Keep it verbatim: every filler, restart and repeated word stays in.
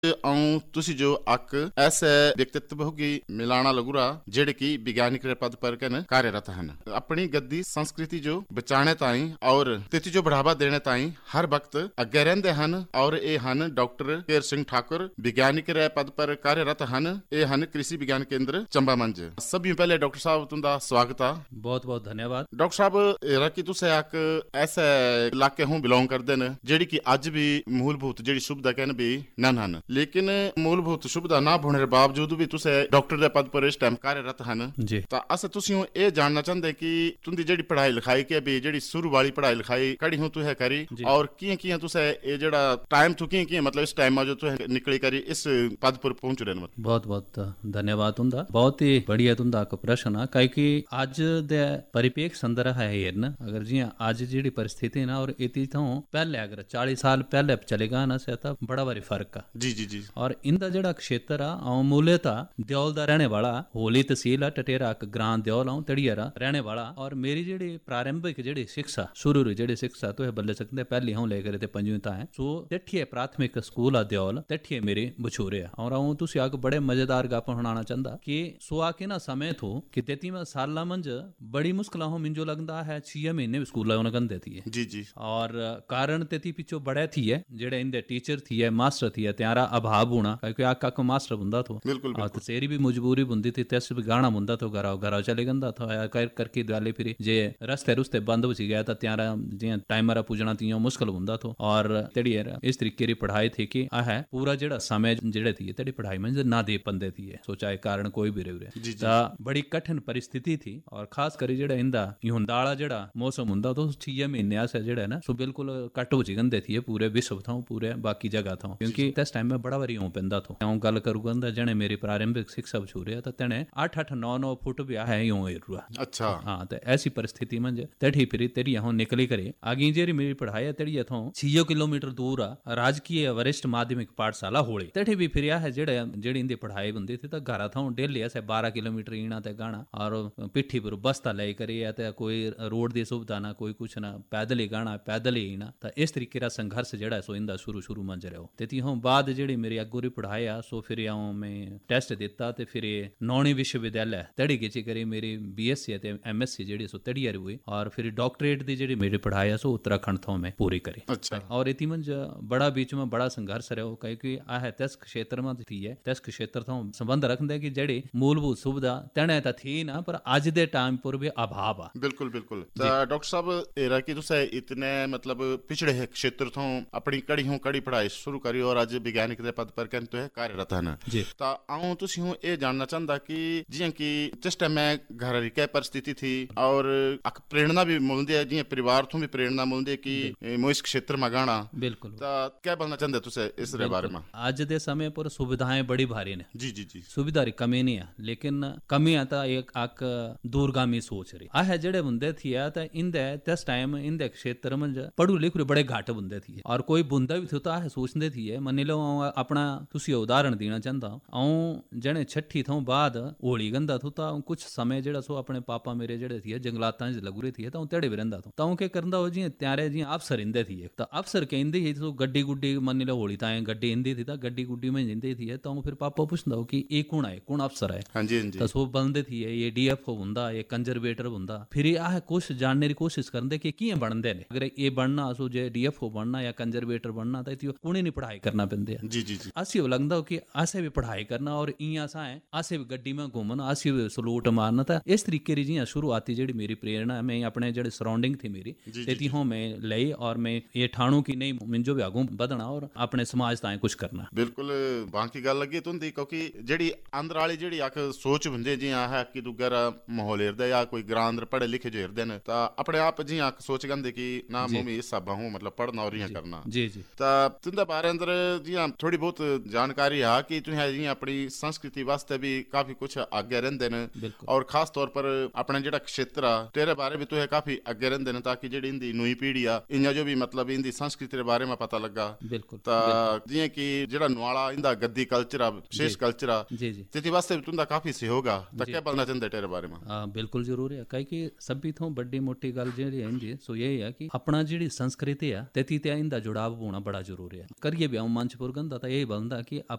आऊं तुसी जो अक ऐसे व्यक्तित्व होगी मिलाना लगुरा जेड़े की वैज्ञानिक रे पद पर कन कार्यरत हन। अपनी गद्दी संस्कृति जो बचाने ताई और तिथि जो बढ़ावा देने ताई हर वक्त अगे रहंदे हन। और ए हन डॉक्टर केर सिंह ठाकुर, वैज्ञानिक रे पद पर कार्यरत हन। ए हन कृषि विज्ञान केंद्र चंबा मंज। सभी पहले डॉक्टर साहब तुंदा स्वागत है। बहुत बहुत धन्यवाद। डॉक्टर साहब एरा की तुसे अक ऐसे इलाके हूं बिलोंग करदे न जेड़ी की अज भी मूलभूत जेड़ी सुविधा कहन भी नन हन, लेकिन मूलभूत सुविधा ना होने के बावजूद भी तुसे डॉक्टर दे पद पर इस टाइम कार्यरत हन जी। ता अस तुसी ए जानना चाहते कि तुंदी जेड़ी पढ़ाई लिखाई के भी जेड़ी शुरू वाली पढ़ाई लिखाई कड़ी हूं तुहे करी और किए किए तुसे ए जेड़ा टाइम तू किए किए मतलब इस टाइम में जो तुहे निकली करी इस पद पर पहुंच रहे। बहुत बहुत धन्यवाद तुंदा। बहुत ही बढ़िया तुंदा का प्रश्न है कई कि आज दे परिपेक्ष संदर्भ है हेरना अगर जी आज जेड़ी परिस्थिति ना और इति तो पहले अगर चालीस साल पहले चलेगा ना से तो बड़ा भारी फर्क का जी जी जी। और इंदा जड़ा क्षेत्र आ मूल्यता दौल दा रहने वाला होली तहसील टटेरा ग्रां दौल आऊं तड़ियरा रहने वाला। और मेरी जेड़ी प्रारंभिक जेड़ी शिक्षा शुरू री जेड़ी शिक्षा तो है बल्ले सकते पहली हूं लेकर ते पंजवीं ताएं सो तेठिए प्राथमिक स्कूल आ दौल तेठिए मेरी बछूरे और आऊं तुसी आग बड़े मजेदार गप होना चाहता कि सो आके ना समय थो कि तेती में साला मंज बड़ी मुश्किल हो मिंजो लगता है छह महीने स्कूल उन देती है जी जी। और कारण तेती पिछो बड़े थी है जेड़े इंदे टीचर थी है मास्टर थी है त्यारा अभाव होना क्योंकि आका को मास्टर बुंदा तो बिल्कुल और तेरी भी मजबूरी बुंदी थी तेस भी गाना बुंदा तो घरा घरा चले गंदा था कर करके दिवाली फिर जे रस्ते रुस्ते बंद हो गया था त्यारा जे टाइमरा पूजना तियो मुश्किल बुंदा तो और तेड़ी इस तरीके री पढ़ाई थी कि आ है पूरा जेड़ा समय जेड़े थी तेरी पढ़ाई में ना दे पंदे थी है सोचा कारण कोई भी रहे ता बड़ी कठिन परिस्थिति थी। और खास करी जेड़ा इंदा युंदाला जेड़ा मौसम हुंदा तो छह महीने से जेड़ा ना सो बिल्कुल कट हो गंदे थी पूरे विश्व था पूरे बाकी जगह था क्योंकि इस टाइम में बड़ा बारी हूं पेंदा तो हूं गल करूंगा जने मेरी प्रारंभिक शिक्षा छूरे तो तेने आठ आठ नौ नौ फुट भी है यूं एरुआ। अच्छा हाँ तो ऐसी परिस्थिति में तेठी फिर तेरी हूं निकली करे आगे जेरी मेरी पढ़ाई है तेरी थो छह किलोमीटर दूर आ राजकीय वरिष्ठ माध्यमिक पाठशाला होली तेठी भी फिर है जेड़े जेड़ी इंदी पढ़ाई बुंदी थी तो घर था डेली ऐसे बारह किलोमीटर ईना ते गाना और पिट्ठी पर बस्ता ले करे या ते कोई रोड दी सुविधा ना कोई कुछ ना पैदल ही गाना पैदल ही ईना तो इस तरीके का संघर्ष जेड़ा सो इंदा शुरू शुरू में रहो। तेती हूं बाद जेड़ी मेरी अगोरी पढ़ाई आ सो फिर आऊं मैं टेस्ट दिता ते फिर नौणी विश्वविद्यालय तड़ी गिची करी मेरी बीएससी ते एमएससी जेड़ी सो तड़ियर हुई और फिर डॉक्टरेट दी जेड़ी मेरी पढ़ाई आ सो उत्तराखंड थो मैं पूरी करी। अच्छा। और इति मंज बड़ा बीच में बड़ा संघर्ष रहो क्योंकि आ है तेस क्षेत्र में थी है तेस क्षेत्र थो संबंध रखदे कि जेड़ी मूलभूत सुविधा तने ता थी ना पर आज दे टाइम पर भी अभाव आ। बिल्कुल बिल्कुल। डॉक्टर साहब एरा की तुसे इतने मतलब पिछड़े है क्षेत्र थो अपनी कड़ी हूं कड़ी पढ़ाई शुरू करी और आज वैज्ञानिक दे पद पर कहन तो है कार्यरत है जी। ता आऊं तुसी हूं ए जानना चाहता कि जियां कि जिस टाइम में घर री के परिस्थिति थी और अक प्रेरणा भी मिलदी है जियां परिवार थो भी प्रेरणा मिलदी है कि मो इस क्षेत्र में गाना बिल्कुल ता क्या बोलना चाहते तुसे इस रे बारे में। आज दे समय पर सुविधाएं बड़ी भारी ने जी जी जी सुविधा री कमी नहीं है लेकिन कमी आता एक आक दूरगामी सोच रही आ है जेड़े बुंदे थी ता इंदे तेस टाइम इंदे क्षेत्र में पढ़ू लिखू बड़े घाट बुंदे थी और कोई बुंदा भी था है सोचते थी है मनी लो अपना तुसी उदाहरण देना चाहता आऊं जने छठी थो बाद होली गंदा थो ता कुछ समय जेड़ा सो अपने पापा मेरे जेड़े थी जंगलात लगुरे थी ता तेड़े भी रंदा थो ता के करंदा हो जी त्यारे जी अफसर इंदे थी ता अफसर के इंदे ही तो गड्डी गुड्डी मनी लो होली ताए गड्डी इंदी थी ता गड्डी गुड्डी में इंदे थी ता फिर पापा पूछदा हो कि ए कौन है कौन अफसर है। हां जी हां जी ता सो बंदे थी ये डीएफओ हुंदा ये कंजरवेटर हुंदा फिर आ है कोशिश जानने की कोशिश करदे कि किए बनदे ने अगर ये बनना सो जे डीएफओ बनना या कंजरवेटर बनना ता इतियो कुणी नहीं पढ़ाई करना पेंदे जी जी जी आसी लगदा हो कि आसे भी पढ़ाई करना और इया सा है आसे भी गड्डी में घूमना आसी भी सलूट मारना था इस तरीके री जियां शुरुआती जेड़ी मेरी प्रेरणा है मैं अपने जेड़े सराउंडिंग थी मेरी तेती हूं मैं लई और मैं ये ठाणू की नहीं मिंजो भी आगू बढ़ना और अपने समाज ताए कुछ करना। बिल्कुल बाकी गल लगी तुंदी क्योंकि जेड़ी अंदर वाली जेड़ी आख सोच हुंदे जियां है कि दुगर माहौल हेरदे या कोई ग्रां अंदर पढ़े लिखे जो हेरदे ने ता अपने आप जियां आख सोच गंदे कि ना मम्मी इस सब हूं मतलब पढ़ना और इयां करना जी जी ता तुंदे बारे अंदर जियां थोड़ी बहुत जानकारी है कि तुहें जियां अपनी संस्कृति वास्ते भी काफी कुछ आगे रहंदे ने और खास तौर पर अपने जेड़ा क्षेत्र आ तेरे बारे भी तुहें काफी आगे रहंदे ने ताकि जेड़ी इंदी नई पीढ़ी आ इन्या जो भी मतलब इंदी संस्कृति रे बारे में पता लगा बिल्कुल ता जियां कि जेड़ा नवाला इंदा गद्दी कल्चर आ विशेष कल्चर आ जी जी तेती वास्ते भी तुंदा काफी सहयोग आ ता क्या बोलना चाहंदे तेरे बारे में। हां बिल्कुल जरूर है कई कि सभी थों बड़ी मोटी गल जेड़ी है इंदी सो यही है कि अपना जेड़ी संस्कृति है तेती ते इंदा जुड़ाव होना बड़ा जरूरी है करिए भी हम मंच पर बंदा तो यही बनता कि